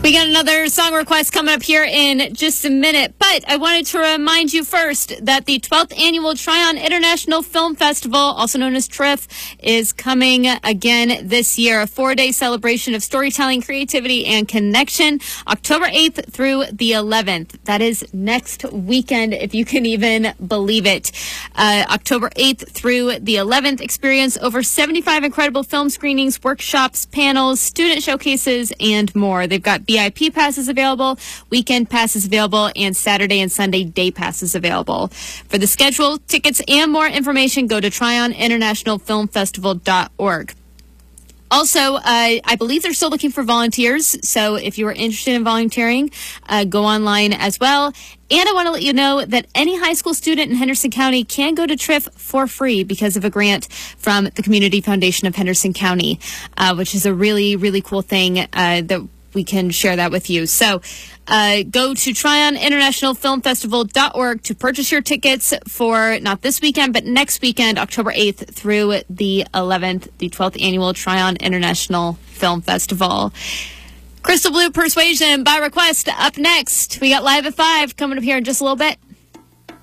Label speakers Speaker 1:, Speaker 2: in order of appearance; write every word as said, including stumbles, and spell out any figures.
Speaker 1: We got another song request coming up here in just a minute, but I wanted to remind you first that the twelfth Annual Tryon International Film Festival, also known as TRIFF, is coming again this year. A four-day celebration of storytelling, creativity, and connection, October eighth through the eleventh. That is next weekend, if you can even believe it. Uh, October eighth through the eleventh, experience over seventy-five incredible film screenings, workshops, panels, student showcases, and more. They've got V I P passes available, weekend passes available, and Saturday and Sunday day passes available. For the schedule, tickets, and more information, go to tryon international film festival dot org. Also, uh, I believe they're still looking for volunteers, so if you are interested in volunteering, uh, go online as well. And I want to let you know that any high school student in Henderson County can go to TRIFF for free because of a grant from the Community Foundation of Henderson County, uh, which is a really, really cool thing uh, that we can share that with you. So uh, go to tryon international film festival dot org to purchase your tickets for not this weekend, but next weekend, October eighth through the eleventh, the twelfth Annual Tryon International Film Festival. Crystal Blue Persuasion by request up next. We got Live at five coming up here in just a little bit.